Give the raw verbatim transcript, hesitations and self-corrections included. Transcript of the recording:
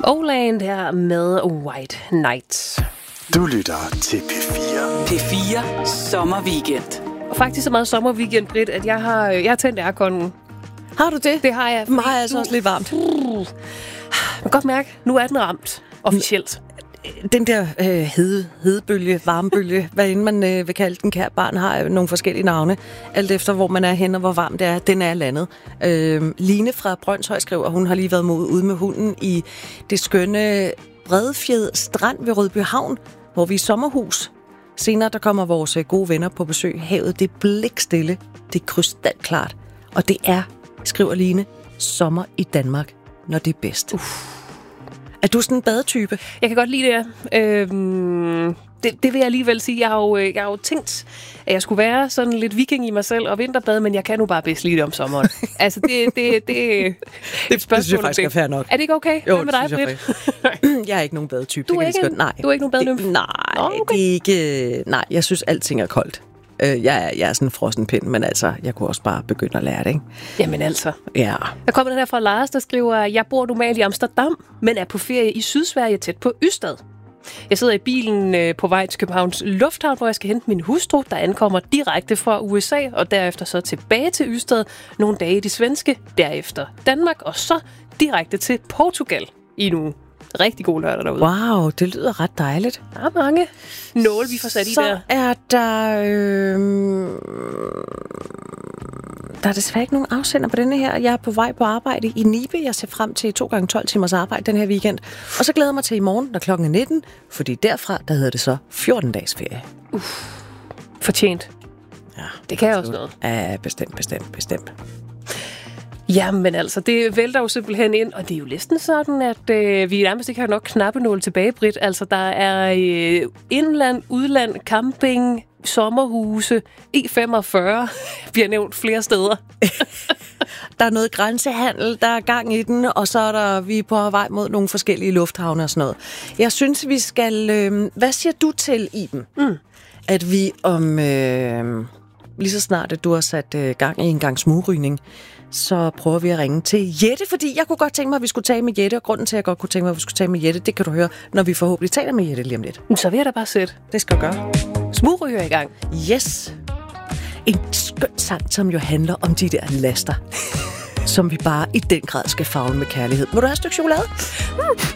Oland her med White Night. Du lytter til P fire. P fire Sommerweekend. Og faktisk så meget sommerweekend, Britt, at jeg har, jeg har tændt airconen. Har du det? Det har jeg. Mig er altså også lidt varmt. Uh, man kan godt mærke, nu er den ramt officielt. Den der øh, hede, hedebølge, varmebølge, hvad end man øh, vil kalde den, kære barn, har nogle forskellige navne, alt efter hvor man er hen og hvor varmt det er. Den er landet. Øh, Line fra Brønshøj skriver, hun har lige været ude med hunden i det skønne Bredfjed Strand ved Rødbyhavn, hvor vi er i sommerhus. Senere der kommer vores gode venner på besøg. Havet, det er blikstille, det er krystalklart. Og det er, skriver Line, sommer i Danmark, når det er bedst. Uff. Er du sådan en badetype? Jeg kan godt lide det. Øhm, det, det vil jeg alligevel sige. Jeg har, jo, jeg har jo tænkt, at jeg skulle være sådan lidt viking i mig selv og vinterbade, men jeg kan nu bare bedst lide det om sommeren. altså, det, det, det, det, det, det synes jeg faktisk er fair nok. Er det ikke okay? Jo, Hvad med dig, Britt? Jeg er ikke nogen badetype. Du er, ikke en, nej. du er ikke nogen badenymf? Nej, okay. det er ikke... Nej, jeg synes, alting er koldt. Jeg er, jeg er sådan en frossen pind, men altså, jeg kunne også bare begynde at lære det, ikke? Jamen altså. Ja. Der kommer den her fra Lars, der skriver, jeg bor normalt i Amsterdam, men er på ferie i Sydsverige tæt på Ystad. Jeg sidder i bilen på vej til Københavns Lufthavn, hvor jeg skal hente min hustru, der ankommer direkte fra U S A, og derefter så tilbage til Ystad, nogle dage i det svenske, derefter Danmark, og så direkte til Portugal i en uge. Rigtig god lørdag derude. Wow, det lyder ret dejligt. Der er mange nåle, vi får sat i så der. Så er der... Øh... Der er desværre ikke nogen afsender på denne her. Jeg er på vej på arbejde i Nibe. Jeg ser frem til to gange tolv timers arbejde den her weekend. Og så glæder jeg mig til i morgen, når klokken er nitten. Fordi derfra, der hedder det så fjorten dages ferie. Uff. Fortjent. Ja, det kan jeg også noget. Ja, bestemt, bestemt, bestemt. Jamen altså, det vælter jo simpelthen ind, og det er jo næsten sådan, at øh, vi nærmest ikke har nok knappenål tilbage, Britt. Altså, der er øh, indland, udland, camping, sommerhuse, E femogfyrre bliver nævnt flere steder. Der er noget grænsehandel, der er gang i den, og så er der, vi er på vej mod nogle forskellige lufthavne og sådan noget. Jeg synes, vi skal... Øh, hvad siger du til, Iben? Mm. At vi om... Øh, lige så snart, at du har sat øh, gang i en gang smugrygning, så prøver vi at ringe til Jette, fordi jeg kunne godt tænke mig, at vi skulle tale med Jette, og grunden til, at jeg godt kunne tænke mig, at vi skulle tale med Jette, det kan du høre, når vi forhåbentlig taler med Jette lige om lidt. Så vil jeg da bare sætte. Det skal du gøre. Smugryger i gang. Yes. En skøn sang, som jo handler om de der laster, som vi bare i den grad skal favle med kærlighed. Må du have et stykke chokolade? Mm.